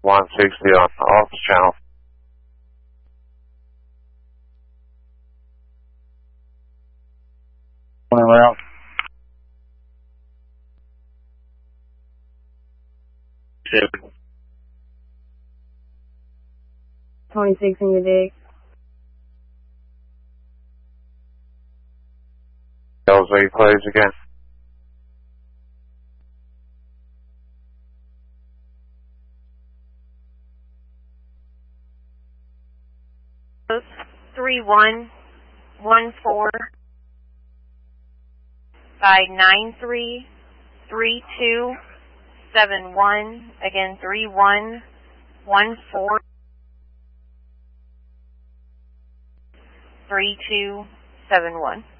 160 on office channel. On route. Seven. 26 in your dig. LZ, please again. Post 3114 by 933271. Again, 3114 3271.